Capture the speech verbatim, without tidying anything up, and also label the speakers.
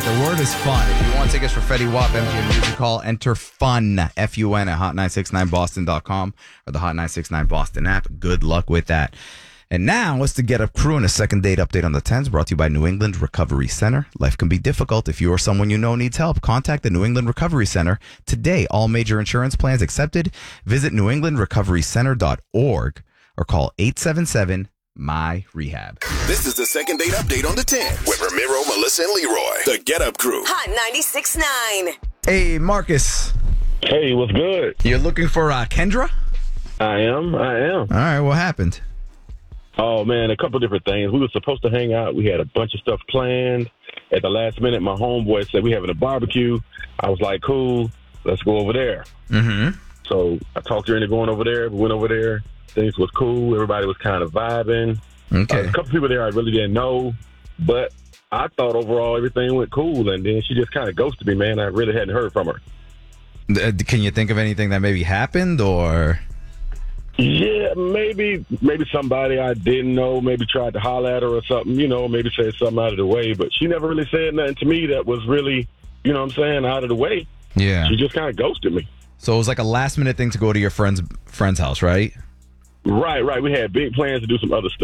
Speaker 1: right, the word is fun. If you want tickets for Fetty Wap, M G M Music Hall, enter FUN, F U N, at hot nine six nine boston dot com or the Hot nine six nine Boston app. Good luck with that. And now, it's the Get Up Crew and a second date update on the tens, brought to you by New England Recovery Center. Life can be difficult. If you or someone you know needs help, contact the New England Recovery Center today. All major insurance plans accepted. Visit new england recovery center dot org or call eight seven seven, M Y, rehab.
Speaker 2: This is the second date update on the tens with Ramiro, Melissa, and Leroy. The Get Up Crew.
Speaker 3: Hot ninety-six point nine.
Speaker 1: Hey, Marcus.
Speaker 4: Hey, what's good?
Speaker 1: You're looking for uh, Kendra?
Speaker 4: I am. I am.
Speaker 1: All right, what happened?
Speaker 4: Oh, man, a couple different things. We were supposed to hang out. We had a bunch of stuff planned. At the last minute, my homeboy said we having a barbecue. I was like, cool, let's go over there.
Speaker 1: Mm-hmm.
Speaker 4: So I talked her into going over there. We went over there. Things was cool. Everybody was kind of vibing.
Speaker 1: Okay.
Speaker 4: Uh, a couple people there I really didn't know, but I thought overall everything went cool. And then she just kind of ghosted me, man. I really hadn't heard from her.
Speaker 1: Uh, Can you think of anything that maybe happened, or?
Speaker 4: Yeah, maybe maybe somebody I didn't know maybe tried to holler at her or something, you know, maybe said something out of the way. But she never really said nothing to me that was really, you know what I'm saying, out of the way.
Speaker 1: Yeah.
Speaker 4: She just kind of ghosted me.
Speaker 1: So it was like a last minute thing to go to your friend's friend's house, right?
Speaker 4: Right, right. We had big plans to do some other stuff.